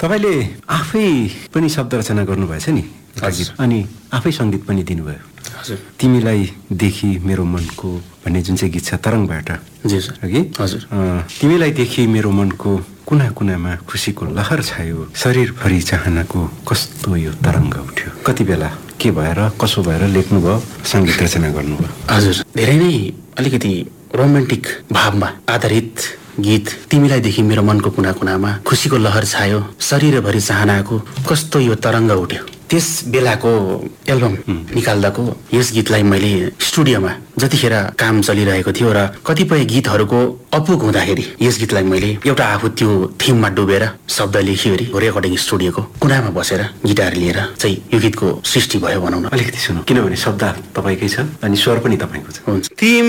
तपाईँले आफै पनि शब्द रचना गर्नुभएछ नि अनि आफै सङ्गीत पनि दिनुभयो। हजुर। तिमीलाई देखि मेरो मनको भन्ने जुन चाहिँ गीत छ तरङ्गबाट जी सर। हगि हजुर। तिमीलाई देखि मेरो मनको कुना कुनामा खुसीको लहर छायो, शरीरभरि चाहनाको कस्तो यो तरङ्ग उठ्यो। कति बेला के भएर कसो भएर लेख्नुभयो, सङ्गीत रचना गर्नुभयो? हजुर, धेरै नै अलिकति रोमान्टिक भावमा आधारित गीत तिमीलाई देखि मेरो मनको कुना कुनामा खुसीको लहर छायो, शरीरभरि चाहनाको कस्तो यो तरङ्ग उठ्यो। त्यस बेलाको एल्बम निकाल्दाको यस गीतलाई मैले स्टुडियोमा जतिखेर काम चलिरहेको थियो र कतिपय गीतहरूको अपुग हुँदाखेरि यस गीतलाई मैले एउटा आफू त्यो थिममा डुबेर शब्द लेखिवरी रेकर्डिङ स्टुडियोको कुनामा बसेर गिटार लिएर चाहिँ यो गीतको सृष्टि भयो भनौँ न। अलिकति सुनौ, किनभने शब्द तपाईँकै छ अनि स्वर पनि तपाईँको छ। हुन्छ।